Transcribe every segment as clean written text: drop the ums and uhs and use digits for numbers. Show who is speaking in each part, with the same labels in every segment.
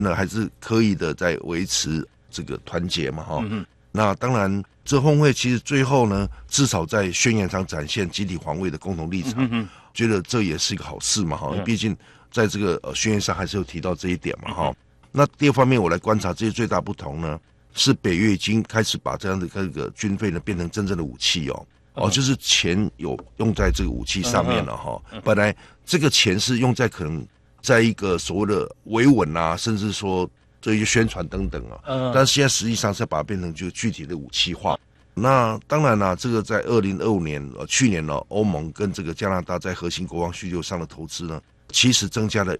Speaker 1: 那还是刻意的在维持这个团结嘛哈。那当然，这峰会其实最后呢，至少在宣言上展现集体防卫的共同立场，觉得这也是一个好事嘛哈。毕竟在这个宣言上还是有提到这一点嘛哈。那第二方面，我来观察这些最大不同呢，是北约已经开始把这样的这个军费呢变成真正的武器就是钱有用在这个武器上面了哈。本来这个钱是用在可能在一个所谓的维稳啊，甚至说这些宣传等等但是现在实际上是把它变成就具体的武器化。那当然啦，这个在2025年去年欧盟跟这个加拿大在核心国防需求上的投资呢，其实增加了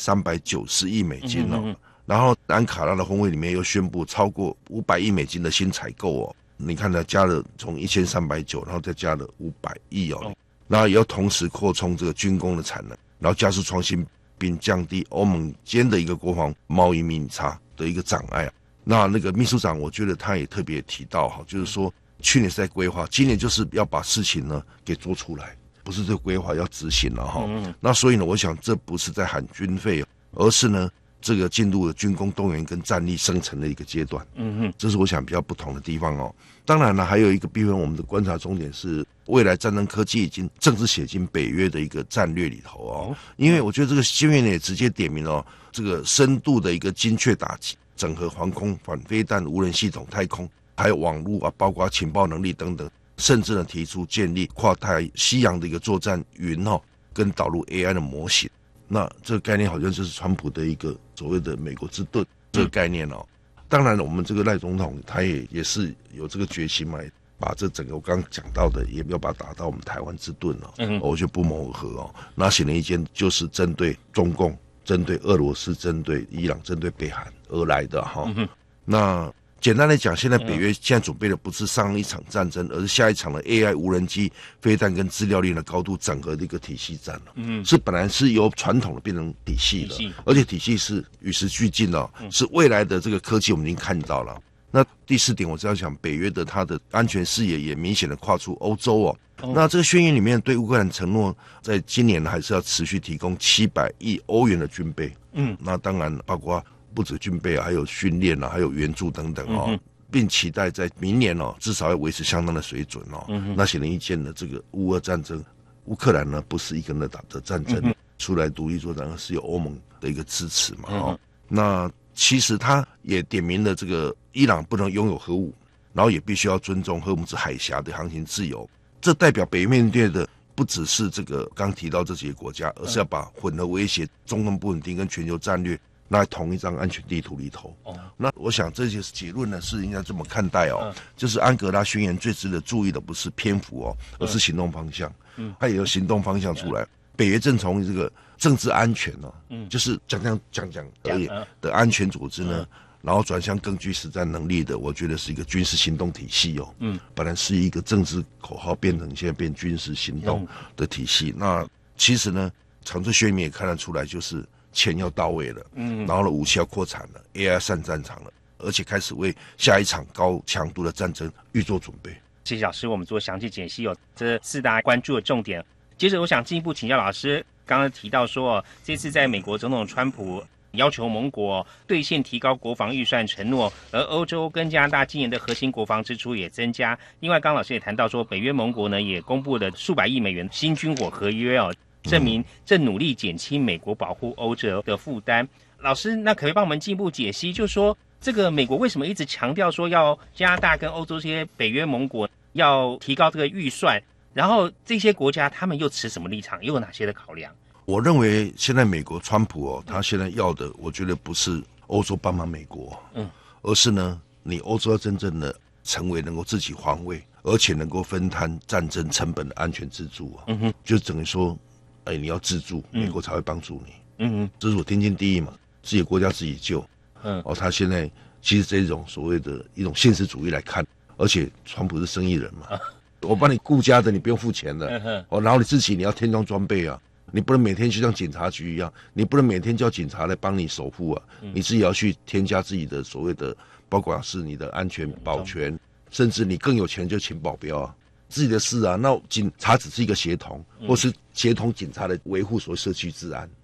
Speaker 1: 1390亿美金然后安卡拉的峰会里面又宣布超过500亿美金的新采购你看它加了从1390，然后再加了500亿然后也要同时扩充这个军工的产能，然后加速创新，并降低欧盟间的一个国防贸易逆差的一个障碍那个秘书长，我觉得他也特别提到就是说去年是在规划，今年就是要把事情呢给做出来，不是这个规划要执行了那所以呢，我想这不是在喊军费而是呢这个进入了军工动员跟战力生成的一个阶段这是我想比较不同的地方当然了，还有一个部分我们的观察重点是，未来战争科技已经正式写进北约的一个战略里头因为我觉得这个宣言也直接点明这个深度的一个精确打击，整合防空、反飞弹、无人系统、太空，还有网络包括情报能力等等，甚至呢提出建立跨太西洋的一个作战云跟导入 AI 的模型。那这个概念好像就是川普的一个所谓的美国之盾这个概念当然了，我们这个赖总统他也是有这个决心嘛，把这整个我刚刚讲到的也没有把它打到我们台湾之盾我觉得不谋而合那显而易见就是针对中共、针对俄罗斯、针对伊朗、针对北韩而来的那简单来讲，现在北约现在准备的不是上一场战争，而是下一场的 AI 无人机、飞弹跟资料链的高度整合的一个体系战是本来是由传统的变成体系的，而且体系是与时俱进是未来的这个科技我们已经看到了。那第四点，我这样想，北约的它的安全视野也明显的跨出欧洲那这个宣言里面对乌克兰承诺，在今年还是要持续提供700亿欧元的军备那当然包括不止军备还有训练还有援助等等并期待在明年至少要维持相当的水准那显而易见的，这个乌俄战争，乌克兰呢不是一个人打的战争出来独立作战，而是有欧盟的一个支持嘛那其实他也点明了这个伊朗不能拥有核武，然后也必须要尊重荷姆兹海峡的航行自由。这代表北约面对的不只是这个刚提到这几个国家，而是要把混合威胁、中东不稳定跟全球战略那同一张安全地图里头那我想这些结论呢是应该这么看待就是安哥拉宣言最值得注意的不是篇幅而是行动方向它也有行动方向出来北约正从这个政治安全就是讲而已的安全组织呢然后转向更具实战能力的，我觉得是一个军事行动体系本来是一个政治口号变成现在变军事行动的体系那其实呢从这宣言也看得出来，就是钱要到位了然后呢武器要扩产了 AI 上战场了，而且开始为下一场高强度的战争预做准备。
Speaker 2: 谢谢老师我们做详细解析这4大关注的重点。接着我想进一步请教老师，刚刚提到说这次在美国总统川普要求盟国兑现提高国防预算承诺，而欧洲跟加拿大今年的核心国防支出也增加。另外刚老师也谈到说北约盟国呢也公布了数百亿美元新军火合约证明正努力减轻美国保护欧洲的负担。老师那可不可以帮我们进一步解析，就是说这个美国为什么一直强调说要加拿大跟欧洲这些北约盟国要提高这个预算，然后这些国家他们又持什么立场，又有哪些的考量？
Speaker 1: 我认为现在美国川普他现在要的我觉得不是欧洲帮忙美国而是呢你欧洲要真正的成为能够自己防卫而且能够分摊战争成本的安全支柱就等于说你要自助美国才会帮助你这是我天经地义嘛，自己的国家自己救他现在其实这种所谓的一种现实主义来看，而且川普是生意人嘛我帮你顾家的你不用付钱的然后你自己你要添装装备你不能每天就像警察局一样，你不能每天叫警察来帮你守护你自己要去添加自己的所谓的包括是你的安全保全甚至你更有钱就请保镖自己的事那警察只是一个协同或是协同警察的维护所谓社区治安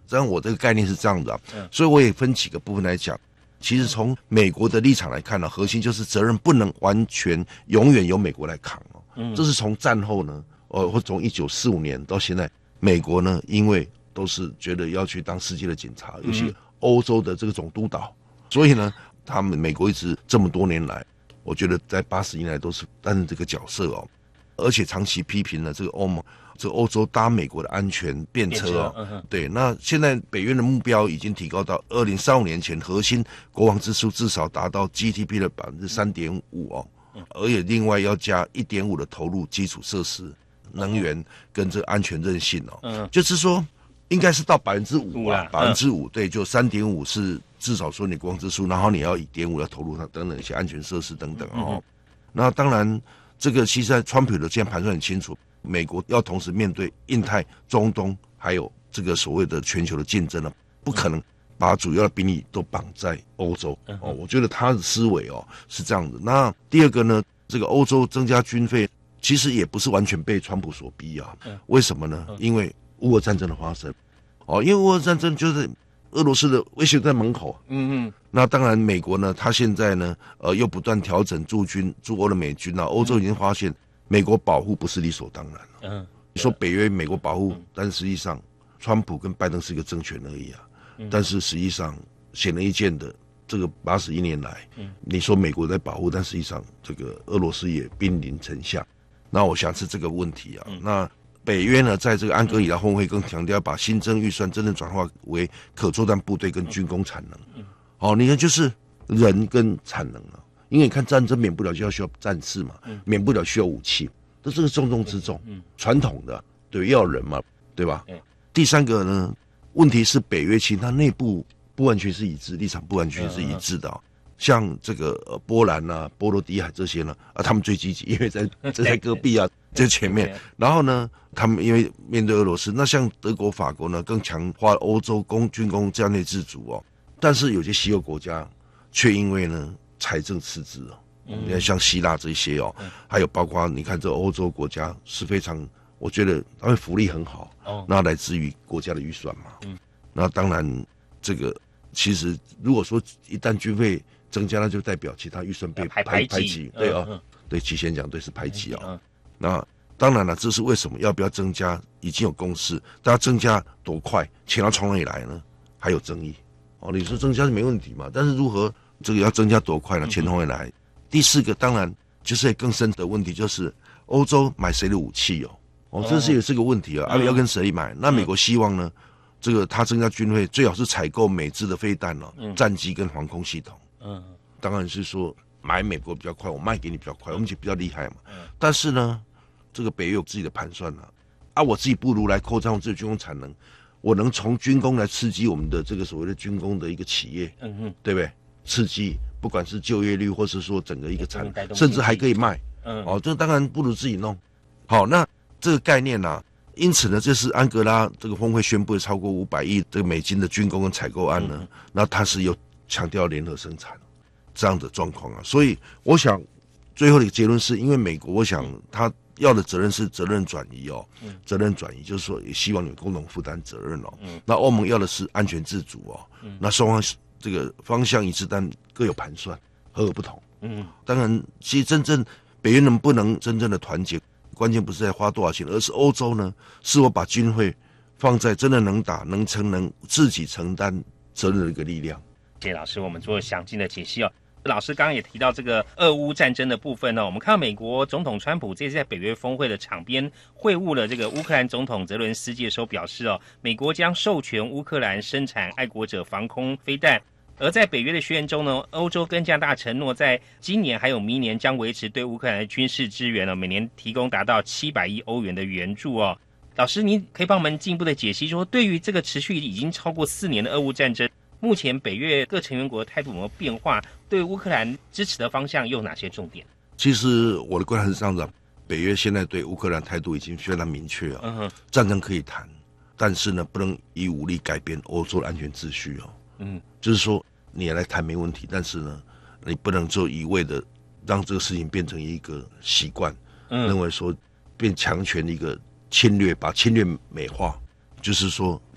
Speaker 1: 这样我这个概念是这样的所以我也分几个部分来讲。其实从美国的立场来看呢，核心就是责任不能完全永远由美国来扛这是从战后呢，或从1945年到现在，美国呢，因为都是觉得要去当世界的警察，尤其欧洲的这个总督导，所以呢，他们美国一直这么多年来，我觉得在80年来都是担任这个角色而且长期批评了这个欧盟。这欧洲搭美国的安全便车对，那现在北约的目标已经提高到2035年前核心国防支出至少达到 GDP 的 3.5% 而且另外要加 1.5% 的投入基础设施、能源跟这个安全韧性就是说应该是到 5% 啊，5%对，就 3.5% 是至少说你国防支出，然后你要 1.5% 要投入它等等一些安全设施等等那当然这个其实在川普的现在盘算很清楚。美国要同时面对印太、中东，还有这个所谓的全球的竞争不可能把主要的兵力都绑在欧洲我觉得他的思维是这样子。那第二个呢，这个欧洲增加军费，其实也不是完全被川普所逼为什么呢？因为乌俄战争的发生因为乌俄战争就是俄罗斯的威胁在门口那当然美国呢，他现在呢又不断调整驻欧的美军欧洲已经发现。美国保护不是理所当然你说北约美国保护但实际上川普跟拜登是一个政权而已但是实际上显而易见的这个81年来你说美国在保护，但实际上这个俄罗斯也兵临城下。那我想是这个问题那北约呢，在这个安哥里拉峰会更强调把新增预算真正转化为可作战部队跟军工产能你看就是人跟产能因为你看战争免不了就要需要战士嘛免不了需要武器，这是个重中之重传统的对，要人嘛，对吧第三个呢，问题是北约其实它内部不完全是一致，立场不完全是一致的像这个波兰波罗的海这些呢他们最积极，因为在隔壁在前面然后呢他们因为面对俄罗斯，那像德国法国呢更强化欧洲军工战略自主但是有些西欧国家却因为呢财政赤字你看像希腊这些还有包括你看这欧洲国家是非常，我觉得他们福利很好那来自于国家的预算嘛那当然这个其实如果说一旦军费增加，那就代表其他预算被排挤对对，提前讲对是排挤那当然了，这是为什么要不要增加已经有共识，大家增加多快，钱要从哪里来呢？还有争议你说增加是没问题嘛，但是如何这个要增加多快呢？钱从哪里来？第四个当然就是更深的问题，就是欧洲买谁的武器这是也是个问题要跟谁买？那美国希望呢，这个他增加军费最好是采购美制的飞弹战机跟防空系统当然是说买美国比较快，我卖给你比较快，我们就比较厉害嘛但是呢，这个北约有自己的盘算我自己不如来扩张我自己的军工产能，我能从军工来刺激我们的这个所谓的军工的一个企业对不对？刺激不管是就业率或是说整个一个产能，甚至还可以卖这当然不如自己弄好。那这个概念因此呢，这是安哥拉这个峰会宣布超过500亿这个美金的军工跟采购案呢那它是有强调联合生产这样的状况所以我想最后的一个结论是因为美国我想他要的责任是责任转移责任转移就是说也希望你们共同负担责任那欧盟要的是安全自主那双方这个方向一致，但各有盘算，和而不同当然其实真正北约能不能真正的团结，关键不是在花多少钱，而是欧洲呢是否把军费放在真的能打能自己承担责任的一个力量。
Speaker 2: 谢谢老师，我们做详尽的解析老师刚刚也提到这个俄乌战争的部分我们看到美国总统川普这次在北约峰会的场边会晤了这个乌克兰总统泽伦斯基的时候表示美国将授权乌克兰生产爱国者防空飞弹。而在北约的宣言中呢，欧洲跟加拿大承诺在今年还有明年将维持对乌克兰的军事支援每年提供达到700亿欧元的援助老师，您可以帮我们进一步的解析说，对于这个持续已经超过4年的俄乌战争，目前北约各成员国的态度有没有变化？对乌克兰支持的方向又有哪些重点？
Speaker 1: 其实我的观察是这样子北约现在对乌克兰态度已经非常明确战争可以谈，但是呢不能以武力改变欧洲的安全秩序就是说你也来谈没问题，但是呢你不能就一味的让这个事情变成一个习惯认为说变强权的一个侵略，把侵略美化，就是说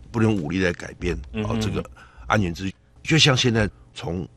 Speaker 1: 不能武力来改变这个安全秩序。就像现在从